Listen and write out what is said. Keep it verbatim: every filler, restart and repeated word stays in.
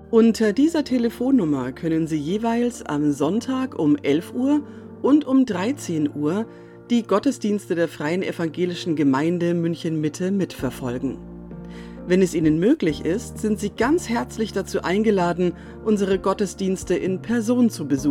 Unter dieser Telefonnummer können Sie jeweils am Sonntag um elf Uhr und um dreizehn Uhr die Gottesdienste der Freien Evangelischen Gemeinde München-Mitte mitverfolgen. Wenn es Ihnen möglich ist, sind Sie ganz herzlich dazu eingeladen, unsere Gottesdienste in Person zu besuchen.